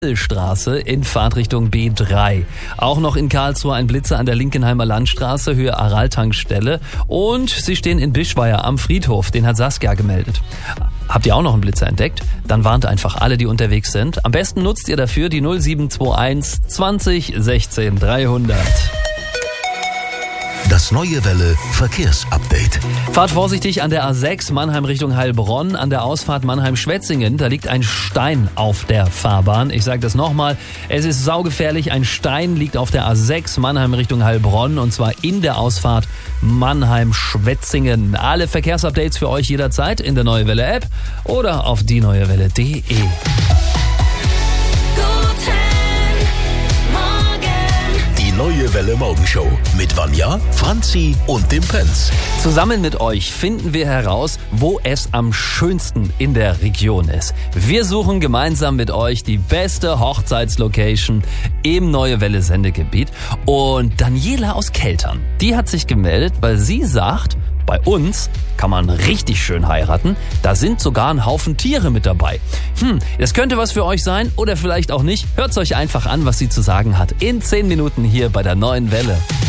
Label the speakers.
Speaker 1: Straße in Fahrtrichtung B3. Auch noch in Karlsruhe ein Blitzer an der Linkenheimer Landstraße, Höhe Aral-Tankstelle. Und Sie stehen in Bischweier am Friedhof, den hat Saskia gemeldet. Habt ihr auch noch einen Blitzer entdeckt? Dann warnt einfach alle, die unterwegs sind. Am besten nutzt ihr dafür die 0721 20 16 300.
Speaker 2: Das Neue Welle Verkehrsupdate.
Speaker 1: Fahrt vorsichtig an der A6 Mannheim Richtung Heilbronn, an der Ausfahrt Mannheim-Schwetzingen. Da liegt ein Stein auf der Fahrbahn. Ich sage das nochmal, es ist saugefährlich. Ein Stein liegt auf der A6 Mannheim Richtung Heilbronn und zwar in der Ausfahrt Mannheim-Schwetzingen. Alle Verkehrsupdates für euch jederzeit in der Neue Welle App oder auf dieneuewelle.de.
Speaker 2: Neue Welle Morgenshow mit Vanja, Franzi und dem Prinz.
Speaker 1: Zusammen mit euch finden wir heraus, wo es am schönsten in der Region ist. Wir suchen gemeinsam mit euch die beste Hochzeitslocation im Neue Welle Sendegebiet. Und Daniela aus Keltern, die hat sich gemeldet, weil sie sagt, bei uns kann man richtig schön heiraten. Da sind sogar ein Haufen Tiere mit dabei. Das könnte was für euch sein oder vielleicht auch nicht. Hört's euch einfach an, was sie zu sagen hat. In 10 Minuten hier bei der Neuen Welle.